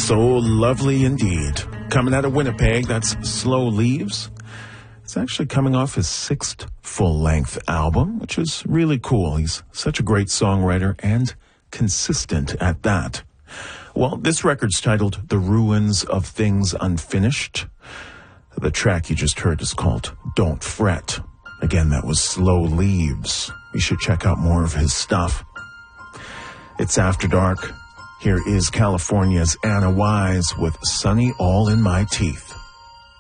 So lovely indeed. Coming out of Winnipeg, that's Slow Leaves. It's actually coming off his 6th full-length album, which is really cool. He's such a great songwriter and consistent at that. Well, this record's titled The Ruins of Things Unfinished. The track you just heard is called Don't Fret. Again, that was Slow Leaves. You should check out more of his stuff. It's After Dark. Here is California's Anna Wise with Sunny All in My Teeth.